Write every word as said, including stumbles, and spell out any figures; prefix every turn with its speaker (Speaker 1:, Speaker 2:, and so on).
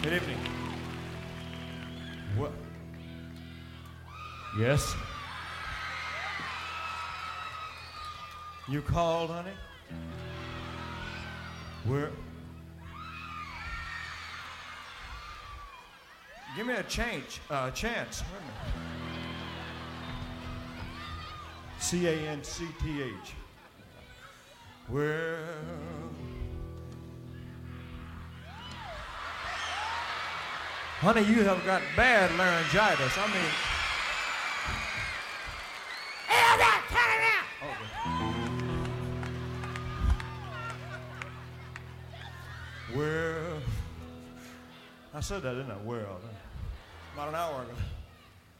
Speaker 1: Good evening. What? Yes? You called, honey? Where? Give me a change, uh, chance. Wait a minute. C A N C T H. Well, honey, you have got bad laryngitis. I mean, hey, that, turn it out. Okay. Well, I said that, didn't I? Well, about an hour ago.